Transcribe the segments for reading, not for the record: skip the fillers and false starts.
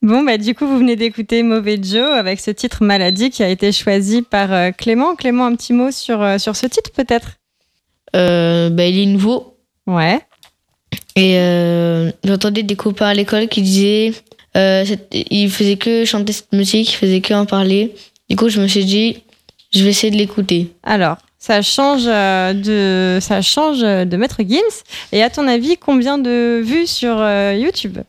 Bon, du coup, vous venez d'écouter Mauvais Joe avec ce titre Maladie qui a été choisi par Clément. Clément, un petit mot sur ce titre peut-être? Il est nouveau. Ouais. Et j'entendais des copains à l'école qui disaient ils faisaient que chanter cette musique, ils faisaient que en parler. Du coup, je me suis dit, je vais essayer de l'écouter. Alors, ça change de Maître Gims. Et à ton avis, combien de vues sur YouTube?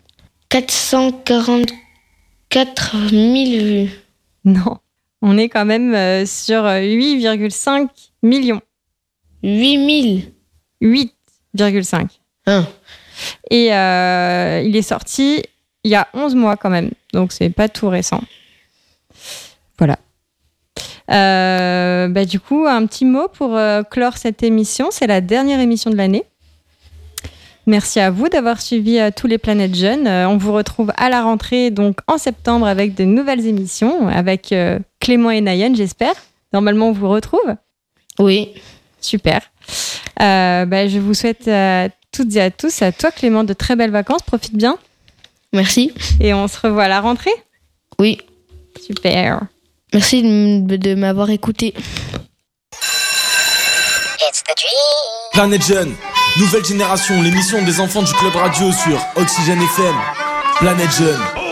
444 000 vues. Non, on est quand même sur 8,5 millions. 8 000. 8,5. Hein. Et il est sorti il y a 11 mois quand même, donc c'est pas tout récent. Voilà. Du coup, un petit mot pour clore cette émission. C'est la dernière émission de l'année. Merci à vous d'avoir suivi tous les Planètes Jeunes. On vous retrouve à la rentrée, donc en septembre, avec de nouvelles émissions, avec Clément et Nayen, j'espère. Normalement, on vous retrouve. Oui. Super. Je vous souhaite à toutes et à tous, à toi Clément, de très belles vacances. Profite bien. Merci. Et on se revoit à la rentrée. Oui. Super. Merci de m'avoir écouté. Planète Jeune, nouvelle génération, l'émission des enfants du Club Radio sur Oxygène FM. Planète Jeune.